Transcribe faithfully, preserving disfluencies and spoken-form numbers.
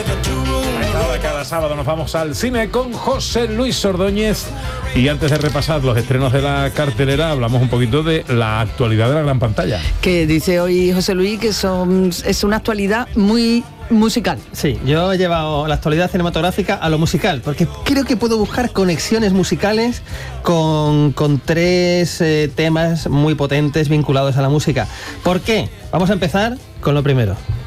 Cada sábado nos vamos al cine con José Luis Ordóñez y antes de repasar los estrenos de la cartelera hablamos un poquito de la actualidad de la gran pantalla. Que dice hoy José Luis que son, es una actualidad muy musical. Sí, yo he llevado la actualidad cinematográfica a lo musical, porque creo que puedo buscar conexiones musicales con, con tres eh, temas muy potentes vinculados a la música. ¿Por qué? Vamos a empezar con lo primero.